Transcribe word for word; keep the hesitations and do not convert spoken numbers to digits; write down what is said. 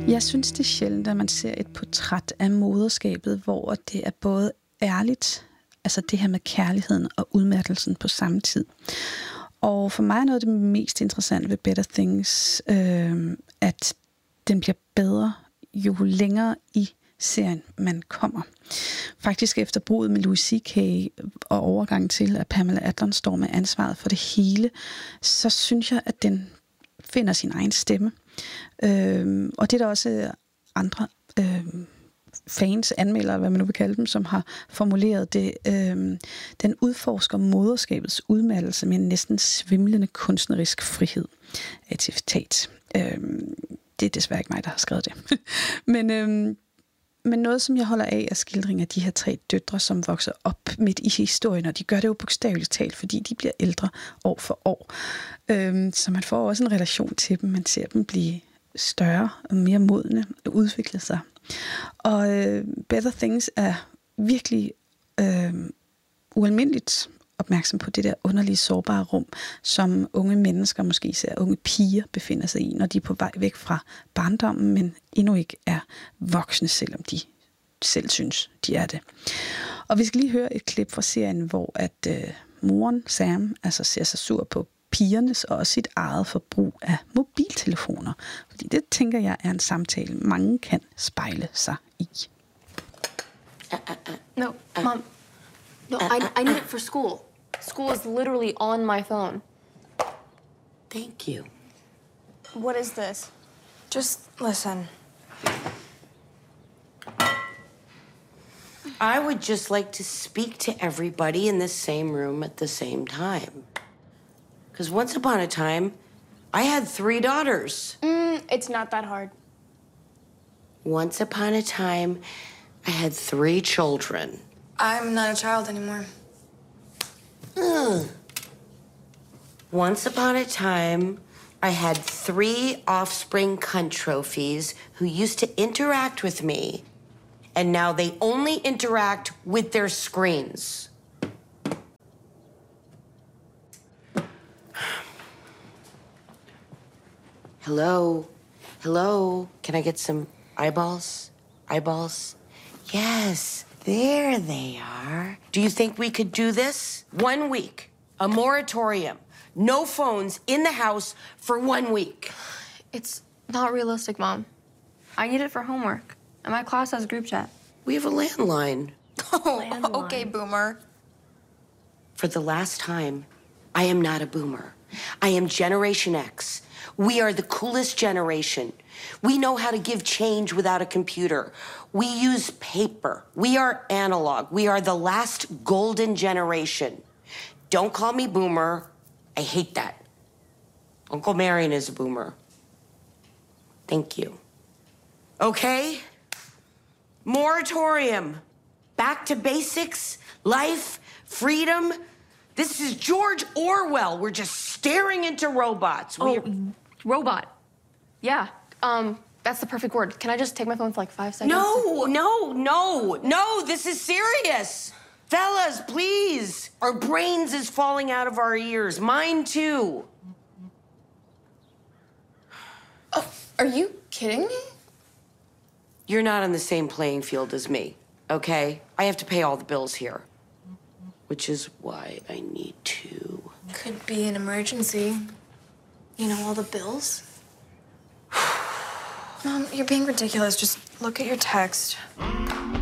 Jeg synes, det er sjældent, at man ser et portræt af moderskabet, hvor det er både ærligt, altså det her med kærligheden og udmattelsen på samme tid. Og for mig er noget af det mest interessante ved Better Things, øh, at den bliver bedre, jo længere i serien man kommer. Faktisk efter bruddet med Louis C K og overgangen til, at Pamela Adlon står med ansvaret for det hele, så synes jeg, at den finder sin egen stemme. Øh, og det er der også andre øh, fans, anmeldere, hvad man nu vil kalde dem, som har formuleret det. Øh, den udforsker moderskabets udmattelse med en næsten svimlende kunstnerisk frihed. Et citat. Øh, det er desværre ikke mig, der har skrevet det. Men, øh, men noget, som jeg holder af, er skildring af de her tre døtre, som vokser op midt i historien, og de gør det jo bogstaveligt talt, fordi de bliver ældre år for år. Øh, så man får også en relation til dem. Man ser dem blive større og mere modne og udvikle sig. Og øh, Better Things er virkelig øh, ualmindeligt opmærksom på det der underlige, sårbare rum, som unge mennesker, måske især unge piger, befinder sig i, når de er på vej væk fra barndommen, men endnu ikke er voksne, selvom de selv synes, de er det. Og vi skal lige høre et klip fra serien, hvor at øh, moren, Sam, altså ser sig sur på pigernes og også sit eget forbrug af mobiltelefoner. Fordi det, tænker jeg, er en samtale, mange kan spejle sig i. Uh, uh, uh, no, uh, Mom. No, uh, I, I need it for school. School is literally on my phone. Thank you. What is this? Just listen. I would just like to speak to everybody in the same room at the same time. Because once upon a time, I had three daughters. Mm, it's not that hard. Once upon a time, I had three children. I'm not a child anymore. Ugh. Once upon a time, I had three offspring cunt trophies who used to interact with me, and now they only interact with their screens. Hello? Hello? Can I get some eyeballs? Eyeballs? Yes, there they are. Do you think we could do this? One week. A moratorium. No phones in the house for one week. It's not realistic, Mom. I need it for homework. And my class has group chat. We have a landline. Oh, landline. Okay, boomer. For the last time, I am not a boomer. I am Generation X. We are the coolest generation. We know how to give change without a computer. We use paper. We are analog. We are the last golden generation. Don't call me boomer. I hate that. Uncle Marion is a boomer. Thank you. Okay? Moratorium. Back to basics. Life. Freedom. This is George Orwell. We're just staring into robots. Oh, We're... robot. Yeah, um, that's the perfect word. Can I just take my phone for like five seconds? No, no, no, no, this is serious. Fellas, please. Our brains is falling out of our ears. Mine too. Oh, are you kidding me? You're not on the same playing field as me, okay? I have to pay all the bills here. Which is why I need to. Could be an emergency. You know, all the bills. Mom, you're being ridiculous. Just look at your text.